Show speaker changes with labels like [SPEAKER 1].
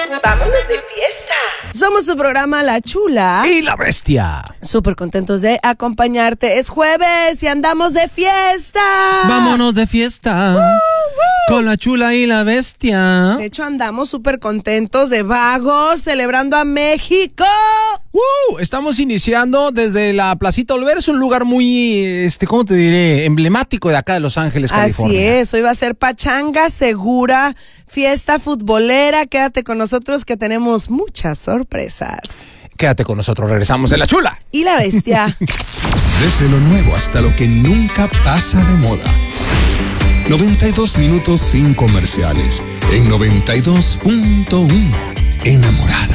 [SPEAKER 1] Vámonos de fiesta.
[SPEAKER 2] Somos tu programa La Chula
[SPEAKER 3] y la Bestia.
[SPEAKER 2] Súper contentos de acompañarte. Es jueves y andamos de fiesta.
[SPEAKER 3] Vámonos de fiesta con La Chula y la Bestia.
[SPEAKER 2] De hecho, andamos súper contentos de vagos, celebrando a México.
[SPEAKER 3] Estamos iniciando desde la Placita Olvera. Es un lugar muy, ¿cómo te diré? Emblemático de acá de Los Ángeles, California.
[SPEAKER 2] Así es, hoy va a ser pachanga segura, fiesta futbolera. Quédate con nosotros que tenemos muchas sorpresas.
[SPEAKER 3] Quédate con nosotros, regresamos en La Chula
[SPEAKER 2] y la Bestia.
[SPEAKER 4] Desde lo nuevo hasta lo que nunca pasa de moda. 92 minutos sin comerciales. En 92.1. Enamorada.